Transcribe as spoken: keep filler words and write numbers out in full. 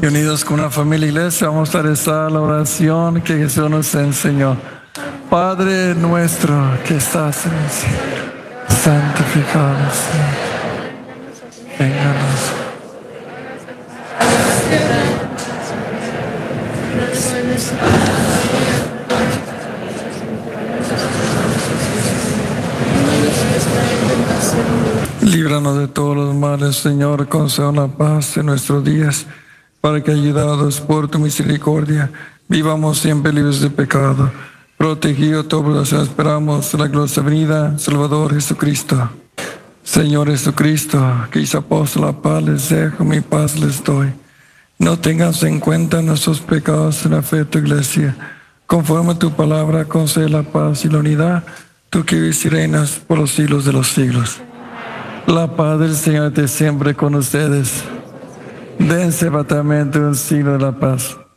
Unidos con una familia iglesia, vamos a rezar la oración que Jesús nos enseñó. Padre nuestro que estás en el cielo, santificado sea. Venga a nosotros. Líbranos de todos los males, Señor, conceda la paz en nuestros días, para que, ayudados por tu misericordia, vivamos siempre libres de pecado. Protegido todos, esperamos la gloriosa venida, Salvador Jesucristo. Señor Jesucristo, que hizo apóstol, la paz les dejo, mi paz les doy. No tengas en cuenta nuestros pecados en la fe de tu iglesia. Conforme a tu palabra, concede la paz y la unidad, tú que vives y reinas por los siglos de los siglos. La paz del Señor esté siempre con ustedes. Dense batamente un signo de la paz.